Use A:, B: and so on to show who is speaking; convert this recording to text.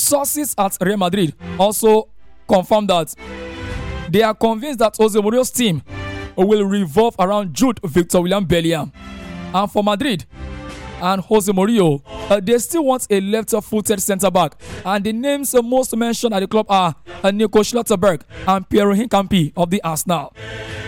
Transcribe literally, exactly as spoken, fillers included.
A: Sources at Real Madrid also confirmed that they are convinced that Jose Mourinho's team will revolve around Jude Victor William Bellingham. And for Madrid and Jose Mourinho, uh, they still want a left-footed centre-back. And the names uh, most mentioned at the club are uh, Nico Schlotterberg and Piero Hincapié of the Arsenal.